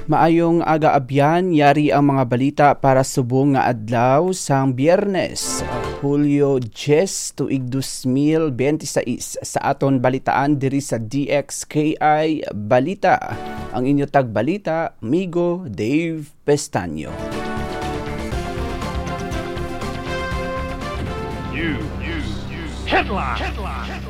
Maayong aga-abyan, yari ang mga balita para subong nga adlaw sang Biyernes, Hulyo 10 tuig 2026 sa aton balitaan diri sa DXKI Balita. Ang inyo tagbalita, Migo Dave Pestaño. Headline.